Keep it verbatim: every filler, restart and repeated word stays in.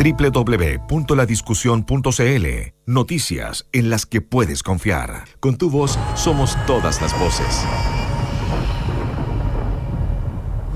doble u doble u doble u punto la discusión punto c l. Noticias en las que puedes confiar. Con tu voz somos todas las voces.